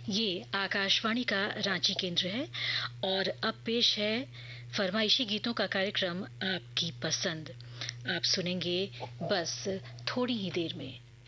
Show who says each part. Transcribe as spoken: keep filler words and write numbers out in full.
Speaker 1: ये आकाशवाणी का रांची केंद्र है और अब पेश है फरमाइशी गीतों का कार्यक्रम आपकी पसंद। आप सुनेंगे बस थोड़ी ही देर में।